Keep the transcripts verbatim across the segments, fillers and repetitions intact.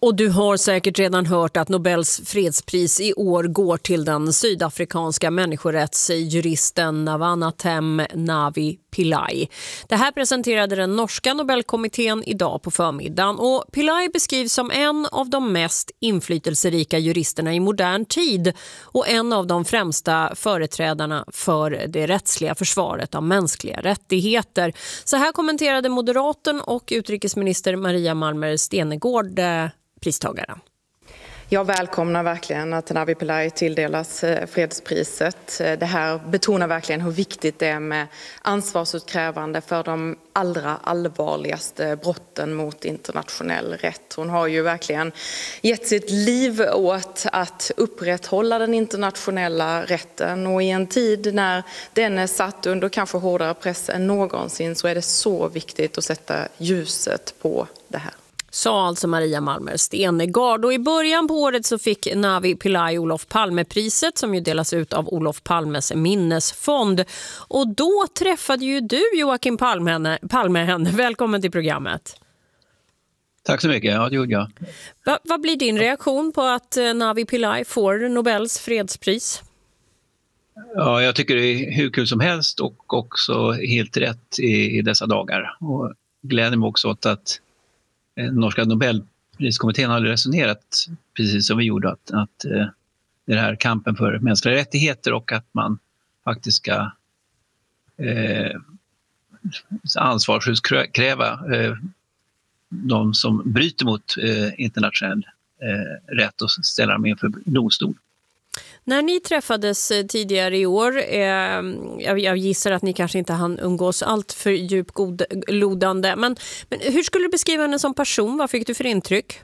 Och du har säkert redan hört att Nobels fredspris i år går till den sydafrikanska människorättsjuristen Navanatem Navi Pillay. Det här presenterade den norska Nobelkommittén idag på förmiddagen, och Pillay beskrivs som en av de mest inflytelserika juristerna i modern tid och en av de främsta företrädarna för det rättsliga försvaret av mänskliga rättigheter. Så här kommenterade moderaten och utrikesminister Maria Malmer Stenergard pristagaren. Jag välkomnar verkligen att Navi Pillay tilldelas fredspriset. Det här betonar verkligen hur viktigt det är med ansvarsutkrävande för de allra allvarligaste brotten mot internationell rätt. Hon har ju verkligen gett sitt liv åt att upprätthålla den internationella rätten, och i en tid när den är satt under kanske hårdare press än någonsin så är det så viktigt att sätta ljuset på det här. Sa alltså Maria Malmer Stenergard. Och i början på året så fick Navi Pillay Olof Palme-priset, som ju delas ut av Olof Palmes minnesfond. Och då träffade ju du Joakim Palme henne. Palme henne. Välkommen till programmet. Tack så mycket, ja det gjorde jag. Va, vad blir din reaktion på att Navi Pillay får Nobels fredspris? Ja, jag tycker det är hur kul som helst och också helt rätt i, i dessa dagar. Och gläder mig också åt att norska Nobelpriskommittén har resonerat precis som vi gjorde, att, att eh, det här kampen för mänskliga rättigheter och att man faktiskt ska eh, ansvarsutkräva eh, de som bryter mot eh, internationell eh, rätt och ställa dem inför domstol. När ni träffades tidigare i år, eh, jag, jag gissar att ni kanske inte hann umgås allt för djuplodande, men, men hur skulle du beskriva henne som person? Vad fick du för intryck?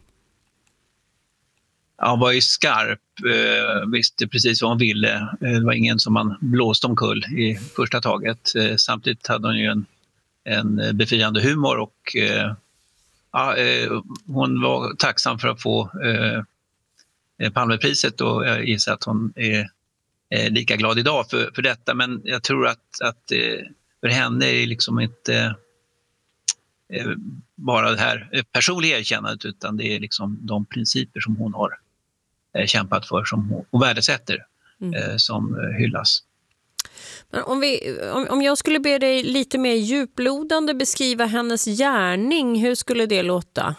Han var ju skarp, eh, visste precis vad hon ville. Eh, det var ingen som man blåste omkull i första taget. Eh, samtidigt hade hon ju en, en befriande humor och eh, ja, eh, hon var tacksam för att få eh, Palmepriset, och jag gissar att hon är, är lika glad idag för, för detta, men jag tror att, att för henne är liksom inte eh, bara det här personliga erkännandet, utan det är liksom de principer som hon har eh, kämpat för, som hon, hon värdesätter, mm. eh, som hyllas. Men om, vi, om, om jag skulle be dig lite mer djuplodande beskriva hennes gärning, hur skulle det låta?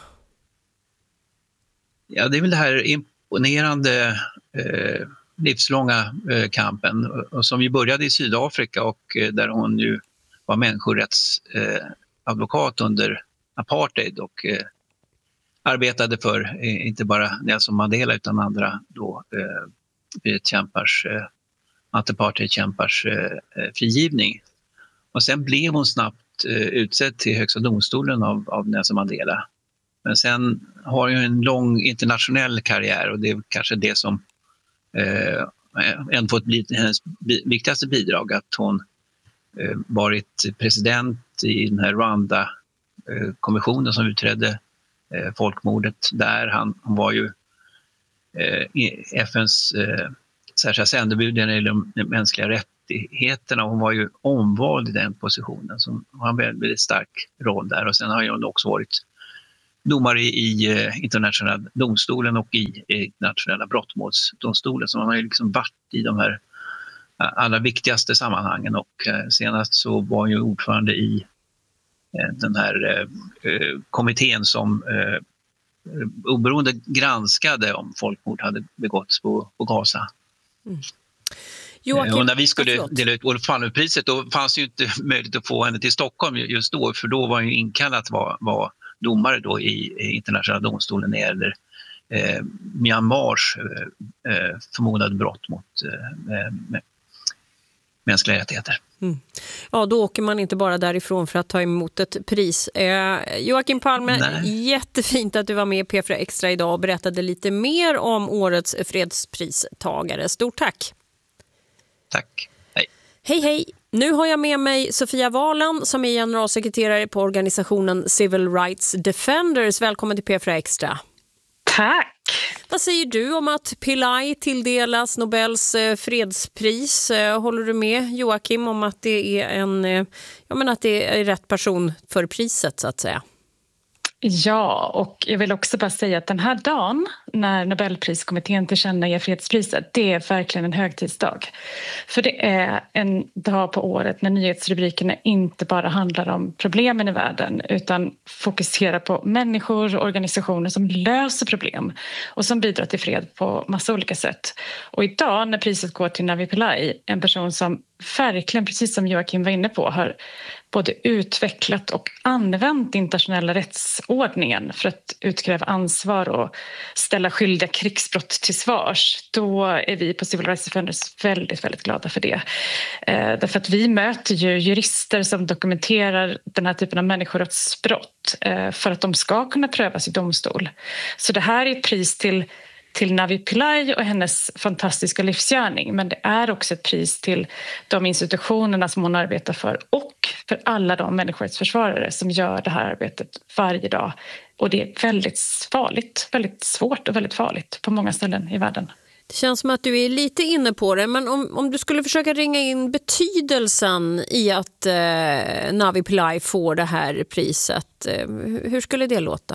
Ja, det är väl det här imponerande eh, livslånga eh, kampen, och som ju började i Sydafrika, och eh, där hon ju var människorättsadvokat eh, under apartheid och eh, arbetade för eh, inte bara Nelson Mandela utan andra då eh, kämpars, eh, anti-apartheid-kämpars eh, frigivning. Och sen blev hon snabbt eh, utsedd till högsta domstolen av, av Nelson Mandela. Men sen har ju en lång internationell karriär, och det är kanske det som eh, ändå fått bli hennes viktigaste bidrag, att hon eh, varit president i den här Rwanda-kommissionen eh, som utredde eh, folkmordet där. Han, hon var ju eh, F N:s eh, särskilda sändebud när det gäller de mänskliga rättigheterna, och hon var ju omvald i den positionen, så hon har en väldigt, väldigt stark roll där. Och sen har hon också varit domare i eh, internationella domstolen och i eh, internationella brottmålsdomstolen, så man har ju liksom varit i de här allra viktigaste sammanhangen, och eh, senast så var ju ordförande i eh, den här eh, kommittén som eh, oberoende granskade om folkmord hade begåtts på, på Gaza. Mm. Joakim, och när vi skulle dela ut Olof Palme-priset, då fanns ju inte möjlighet att få henne till Stockholm just då, för då var ju inkallat var, var domare då i, i internationella domstolen när det gäller eh, Myanmars eh, förmodade brott mot eh, mänskliga rättigheter. Mm. Ja, då åker man inte bara därifrån för att ta emot ett pris. Eh, Joakim Palme, Nej. Jättefint att du var med i P fyra Extra idag och berättade lite mer om årets fredspristagare. Stort tack! Tack! Hej! Hej hej! Nu har jag med mig Sofia Valan som är generalsekreterare på organisationen Civil Rights Defenders. Välkommen till P fyra Extra. Tack! Vad säger du om att Pillay tilldelas Nobels fredspris? Håller du med Joakim om att det är en, jag menar att det är rätt person för priset så att säga? Ja, och jag vill också bara säga att den här dagen när Nobelpriskommittén tillkännager fredspriset, det är verkligen en högtidsdag. För det är en dag på året när nyhetsrubrikerna inte bara handlar om problemen i världen utan fokuserar på människor och organisationer som löser problem och som bidrar till fred på massa olika sätt. Och idag när priset går till Navi Pillay, en person som verkligen, precis som Joakim var inne på, har både utvecklat och använt internationella rättsordningen för att utkräva ansvar och ställa skyldiga krigsbrott till svars. Då är vi på Civil Rights Defenders väldigt, väldigt glada för det. Eh, därför att vi möter ju jurister som dokumenterar den här typen av människorättsbrott eh, för att de ska kunna prövas i domstol. Så det här är ett pris till till Navi Pillay och hennes fantastiska livsgärning, men det är också ett pris till de institutionerna som hon arbetar för och för alla de människorättsförsvarare som gör det här arbetet varje dag. Och det är väldigt farligt, väldigt svårt och väldigt farligt på många ställen i världen. Det känns som att du är lite inne på det, men om, om du skulle försöka ringa in betydelsen i att eh, Navi Pillay får det här priset, eh, hur skulle det låta?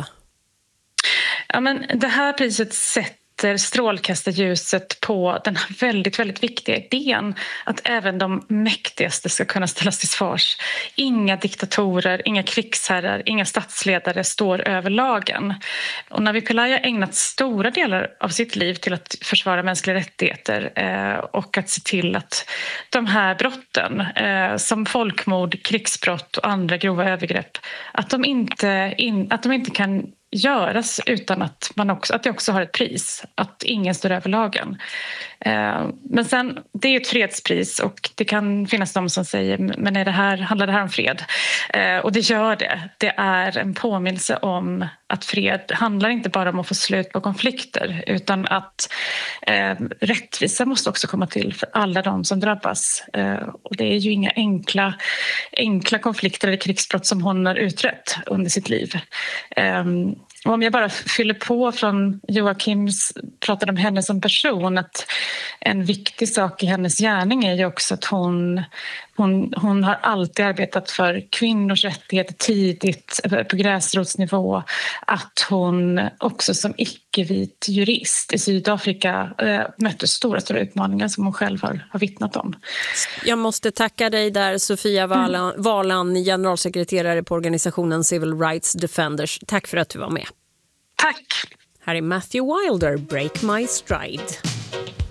Ja, men det här priset sätter strålkastarljuset på den här väldigt, väldigt viktiga idén att även de mäktigaste ska kunna ställas till svars. Inga diktatorer, inga krigsherrar, inga statsledare står över lagen. Och Navi Pillay har ägnat stora delar av sitt liv till att försvara mänskliga rättigheter eh, och att se till att de här brotten eh, som folkmord, krigsbrott och andra grova övergrepp, att de inte, in, att de inte kan göras utan att, man också, att det också har ett pris, att ingen står över lagen. Eh, men sen, det är ett fredspris och det kan finnas de som säger, men är det här, handlar det här om fred? Eh, och det gör det. Det är en påminnelse om att fred handlar inte bara om att få slut på konflikter utan att eh, rättvisa måste också komma till för alla de som drabbas. Eh, och det är ju inga enkla, enkla konflikter eller krigsbrott som hon har utrett under sitt liv. Eh, Och om jag bara fyller på från Joakims pratade om henne som person, att en viktig sak i hennes gärning är ju också att hon, hon, hon har alltid arbetat för kvinnors rättigheter tidigt på gräsrotsnivå, att hon också som icke-vit jurist i Sydafrika äh, mötte stora, stora utmaningar som hon själv har, har vittnat om. Jag måste tacka dig där, Sofia Valan, mm. Valan, generalsekreterare på organisationen Civil Rights Defenders. Tack för att du var med. Tack! Här är Matthew Wilder, Break My Stride.